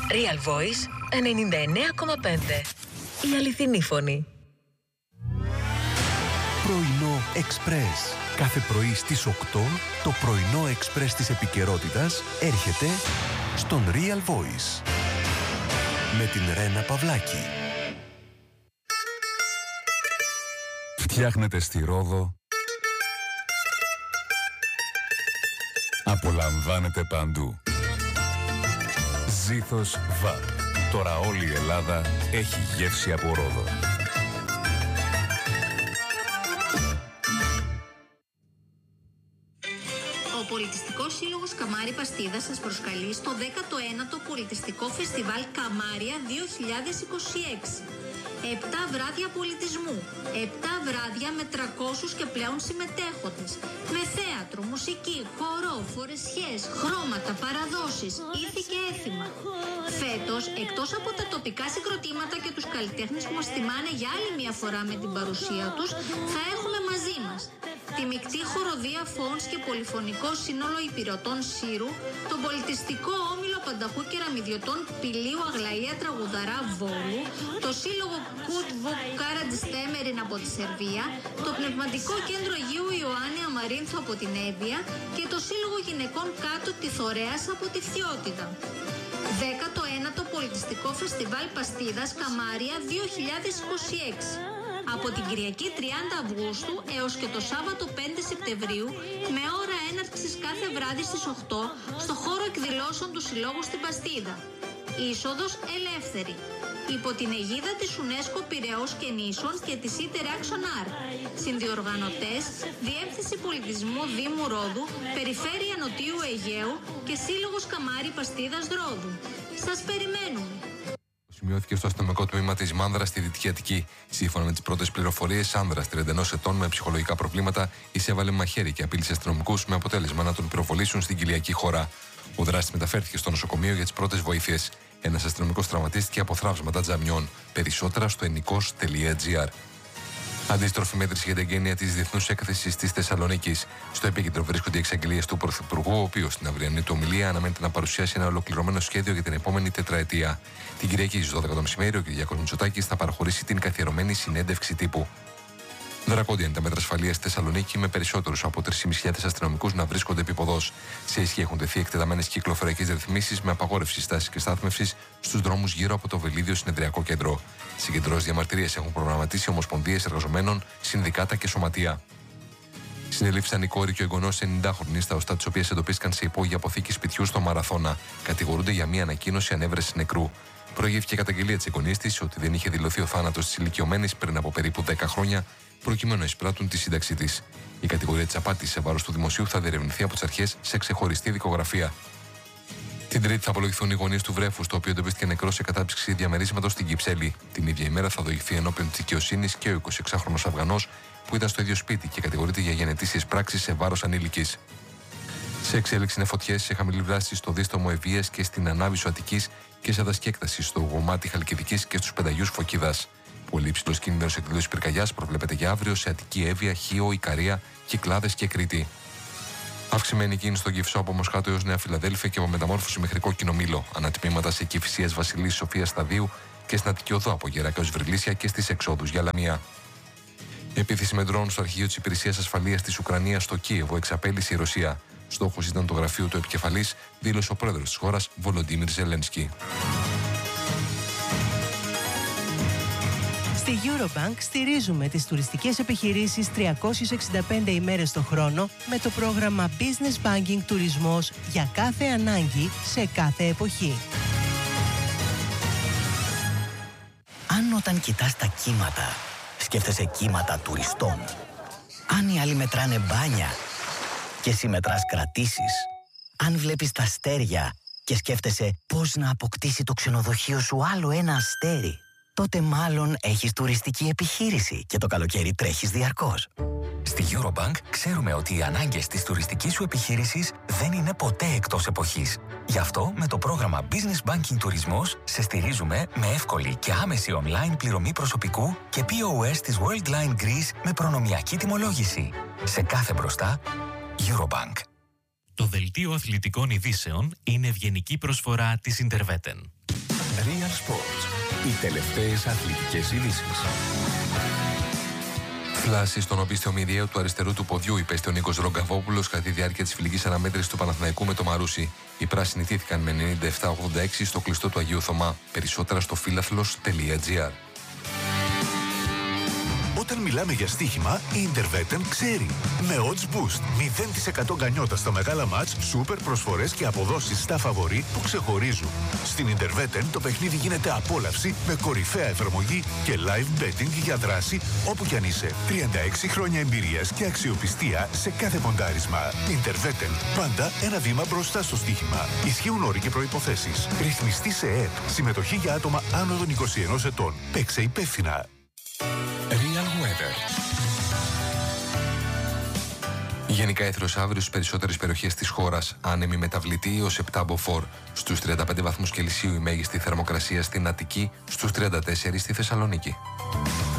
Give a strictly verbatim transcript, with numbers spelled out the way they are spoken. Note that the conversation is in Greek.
Real Voice ενενήντα εννέα κόμμα πέντε. Η αληθινή φωνή. Πρωινό Express. Κάθε πρωί στις οκτώ το πρωινό Express της επικαιρότητας έρχεται στον Real Voice. Με την Ρένα Παυλάκη. Φτιάχνετε στη Ρόδο. Απολαμβάνετε παντού. Ζήθος Βαπ. Τώρα όλη η Ελλάδα έχει γεύση από Ρόδο. Ο Πολιτιστικός Σύλλογος Καμάρι Παστίδας σας προσκαλεί στο δέκατο ένατο Πολιτιστικό Φεστιβάλ Καμάρια δύο χιλιάδες είκοσι έξι. Επτά βράδια πολιτισμού, επτά βράδια με τριακόσιους και πλέον συμμετέχοντες, με θέατρο, μουσική, χορό, φορεσιές, χρώματα, παραδόσεις, ήθη και έθιμα. Φέτος, εκτός από τα τοπικά συγκροτήματα και τους καλλιτέχνες που μας τιμάνε για άλλη μια φορά με την παρουσία τους, θα έχουμε μαζί μας τη μεικτή χοροδία Φόντς και πολυφωνικό σύνολο υπηρετών Σύρου, τον πολιτιστικό όμιλο Πανταχού Κεραμιδιωτών Πηλίου Αγλαία Τραγουδαρά Βόλου, το σύλλογο Κούτβο Κάρατζιστέμεριν από τη Σερβία, το πνευματικό κέντρο Αγίου Ιωάννη Αμαρίνθου από την Έβεια και το σύλλογο γυναικών Κάτω τη Θωρέας από τη Φθιώτιδα. δέκατο ένατο Πολιτιστικό Φεστιβάλ Παστίδας Καμάρια δύο χιλιάδες είκοσι έξι. Από την Κυριακή τριάντα Αυγούστου έως και το Σάββατο πέντε Σεπτεμβρίου, με ώρα έναρξης κάθε βράδυ στις οκτώ στο χώρο εκδηλώσεων του Συλλόγου στην Παστίδα. Είσοδος ελεύθερη. Υπό την αιγίδα της UNESCO Πειραιώς και Νήσων και της Interaction Art. Συνδιοργανωτές, Διεύθυνση Πολιτισμού Δήμου Ρόδου, Περιφέρεια Νοτιού Αιγαίου και Σύλλογος Καμάρι Παστίδας Ρόδου. Σας περιμένουμε. Σημειώθηκε στο αστυνομικό τμήμα της Μάνδρας στη Δυτική Αττική. Σύμφωνα με τις πρώτες πληροφορίες, άνδρας τριάντα ενός ετών με ψυχολογικά προβλήματα εισέβαλε μαχαίρι και απείλησε αστυνομικούς με αποτέλεσμα να τον πυροβολήσουν στην κοιλιακή χώρα. Ο δράστης μεταφέρθηκε στο νοσοκομείο για τις πρώτες βοήθειες. Ένας αστυνομικός τραυματίστηκε από θράψματα τζαμιών. Περισσότερα στο ενικός τελεία τζι άρ. Αντίστροφη μέτρηση για την εγγένεια της Διεθνούς Έκθεσης της Θεσσαλονίκης. Στο επίκεντρο βρίσκονται οι εξαγγελίες του Πρωθυπουργού, ο οποίος στην αυριανή του ομιλία αναμένεται να παρουσιάσει ένα ολοκληρωμένο σχέδιο για την επόμενη τετραετία. Την Κυριακή στις δώδεκα το μεσημέρι, ο Κυριάκος Μητσοτάκης θα παραχωρήσει την καθιερωμένη συνέντευξη τύπου. Δρακόντια είναι τα μέτρα ασφαλείας στη Θεσσαλονίκη, με περισσότερους από τρεις χιλιάδες πεντακόσιους αστυνομικούς να βρίσκονται επίποδος. Σε ισχύ έχουν τεθεί εκτεταμένες κυκλοφοριακές ρυθμίσεις με απαγόρευση στάσης και στάθμευσης στους δρόμους γύρω από το Βελίδιο Συνεδριακό Κέντρο. Συγκεντρώσεις διαμαρτυρίες έχουν προγραμματίσει ομοσπονδίες εργαζομένων, συνδικάτα και σωματεία. Συνελήφθησαν η κόρη και ο εγγονός ενενηντάχρονης, τα οστά της οποίας εντοπίστηκαν σε υπόγεια αποθήκη σπιτιού στο Μαραθώνα. Κατηγορούνται για μια ανακοίνωση ανέβρεσης νεκρού. Προηγήθηκε καταγγελία της εγγονής της ότι δεν είχε δηλωθεί ο θάνατος της ηλικιωμένης πριν από περίπου δέκα χρόνια, προκειμένου να εισπράττουν τη σύνταξή της. Η κατηγορία της απάτης σε βάρος του δημοσίου θα διερευνηθεί από τις αρχές σε ξεχωριστή δικογραφία. Την Τρίτη θα απολογηθούν οι γονείς του βρέφους, το οποίο εντοπίστηκε νεκρό σε κατάψυξη διαμερίσματος στην Κυψέλη. Την ίδια ημέρα θα δοηθεί ενώπιον της δικαιοσύνης και ο εικοσιεξάχρονος Αφγανός που ήταν στο ίδιο σπίτι και κατηγορείται για γενετήσιες πράξεις σε βάρος ανήλικης. Σε εξέλιξη είναι φωτιές σε χαμηλή βράση στο δίστομο Ευβοίας και στην Ανάβησο Αττικής και σε δασική έκταση στο Γομάτι Χαλκιδικής και στους πενταγιούς Φωκίδας. Πολύ υψηλός κίνδυνος εκδήλωσης πυρκαγιάς προβλέπεται για αύριο σε Αττική, Έβεια, Χίο, Ικαρία, Κυκλάδες και Κρήτη. Αυξημένη κίνηση στον Κυφσό από Μοσχάτο έως Νέα Φιλαδέλφια και από μεταμόρφωση μέχρι Κόκκινο Μήλο. Ανατμήματα σε Κηφισίας Βασιλής Σοφίας Σταδίου και στην Αττική Οδό από Γεράκα ως Βρυλίσια και στις εξόδους για Λαμία. Επίθεση με ντρόουν στο αρχείο της Υπηρεσίας Ασφαλείας της Ουκρανίας στο Κίεβο εξαπέλυσε η Ρωσία. Στόχος ήταν το γραφείο του επικεφαλής, δήλωσε ο πρόεδρος της χώρας Βολοντίμιρ Ζελένσκι. Στη Eurobank στηρίζουμε τις τουριστικές επιχειρήσεις τριακόσιες εξήντα πέντε ημέρες το χρόνο με το πρόγραμμα Business Banking Τουρισμός για κάθε ανάγκη σε κάθε εποχή. Αν όταν κοιτάς τα κύματα, σκέφτεσαι κύματα τουριστών. Αν οι άλλοι μετράνε μπάνια και εσύ μετράς κρατήσεις. Αν βλέπεις τα αστέρια και σκέφτεσαι πώς να αποκτήσει το ξενοδοχείο σου άλλο ένα αστέρι, τότε μάλλον έχεις τουριστική επιχείρηση και το καλοκαίρι τρέχεις διαρκώς. Στη Eurobank ξέρουμε ότι οι ανάγκες της τουριστικής σου επιχείρησης δεν είναι ποτέ εκτός εποχής. Γι' αυτό με το πρόγραμμα Business Banking Τουρισμός σε στηρίζουμε με εύκολη και άμεση online πληρωμή προσωπικού και πι ο ες της Worldline Greece με προνομιακή τιμολόγηση. Σε κάθε μπροστά, Eurobank. Το δελτίο αθλητικών ειδήσεων είναι ευγενική προσφορά της Interveten. Real Sports. Οι τελευταίες αθλητικές ειδήσεις. Φλάση στον οπίστιο μυριαίο του αριστερού του ποδιού, υπέστη ο Νίκος Ρογκαβόπουλος κατά τη διάρκεια της φιλικής αναμέτρησης του Παναθηναϊκού με το Μαρούσι. Οι πράσινοι τήθηκαν με ενενήντα επτά ογδόντα έξι στο κλειστό του Αγίου Θωμά. Περισσότερα στο φίλαθλος τελεία τζι άρ. Όταν μιλάμε για στοίχημα, η Intervetten ξέρει. Με odds boost, μηδέν τοις εκατό γκανιότα στα μεγάλα μάτς, σούπερ προσφορές και αποδόσεις στα φαβορί που ξεχωρίζουν. Στην Intervetten το παιχνίδι γίνεται απόλαυση με κορυφαία εφαρμογή και live betting για δράση όπου κι αν είσαι. τριάντα έξι χρόνια εμπειρίας και αξιοπιστία σε κάθε ποντάρισμα. Intervetten, πάντα ένα βήμα μπροστά στο στοίχημα. Ισχύουν όροι και προϋποθέσεις. Ρυθμιστή σε ΕΕΠ. Συμμετοχή για άτομα άνω των είκοσι ενός ετών. Παίξε υπεύθυνα. Real Weather. Γενικά έθρος αύριο στις περισσότερες περιοχές της χώρας. Άνεμη μεταβλητή ως επτά μποφόρ. Στους τριάντα πέντε βαθμούς Κελσίου η μέγιστη θερμοκρασία στην Αττική, στους τριάντα τέσσερα στη Θεσσαλονίκη.